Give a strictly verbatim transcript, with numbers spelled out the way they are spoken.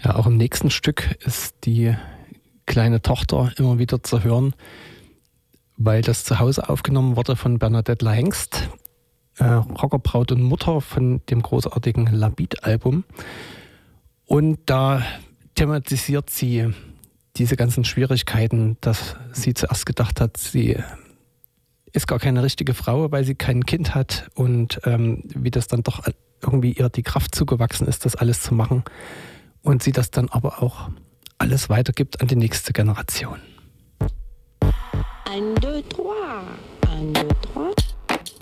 Ja, auch im nächsten Stück ist die kleine Tochter immer wieder zu hören, weil das zu Hause aufgenommen wurde von Bernadette Hengst, äh, Rockerbraut und Mutter von dem großartigen Labid-Album. Und da thematisiert sie diese ganzen Schwierigkeiten, dass sie zuerst gedacht hat, sie ist gar keine richtige Frau, weil sie kein Kind hat und ähm, wie das dann doch irgendwie ihr die Kraft zugewachsen ist, das alles zu machen und sie das dann aber auch alles weitergibt an die nächste Generation. eins, zwei, drei, eins, zwei, drei.